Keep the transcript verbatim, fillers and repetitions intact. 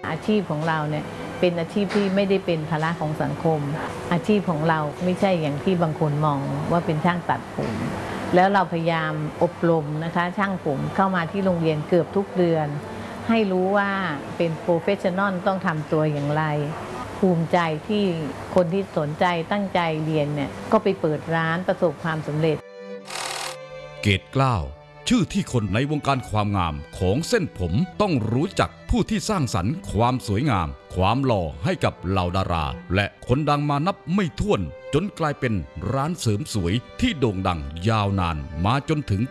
อาชีพของเราเนี่ยเป็นอาชีพที่ไม่ได้เป็นภาระของสังคมอาชีพของเราไม่ใช่อย่างที่บางคนมองว่าเป็นช่างตัดผมแล้วเราพยายามอบรมนะคะช่างผมเข้ามาที่โรงเรียนเกือบทุกเดือนให้รู้ว่าเป็นโปรเฟชชั่นอลต้องทำตัวอย่างไรภูมิใจที่คนที่สนใจตั้งใจเรียนเนี่ยก็ไปเปิดร้านประสบความสำเร็จเกตเกล้าชื่อที่คนในวงการความงามของเส้นผมต้องรู้จักผู้ที่สร้างสรรค์ความสวยงามความหล่อให้กับเหล่าดาราและคนดังมานับไม่ถ้วนจนกลายเป็นร้านเสริมสวยที่โด่งดังยาวนานมาจนถึง